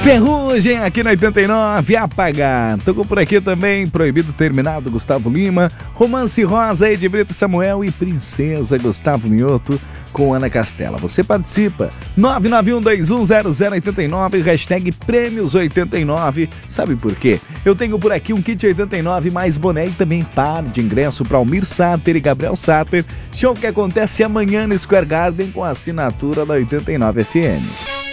Ferrugem aqui na 89, apagar. Tocou por aqui também, Proibido Terminado, Gustavo Lima, Romance Rosa, Ed Brito Samuel e Princesa, Gustavo Mioto com Ana Castela. Você participa, 991210089, hashtag Prêmios89. Sabe por quê? Eu tenho por aqui um kit 89 mais boné e também par de ingresso para Almir Sater e Gabriel Sater. Show que acontece amanhã no Square Garden com a assinatura da 89 FM.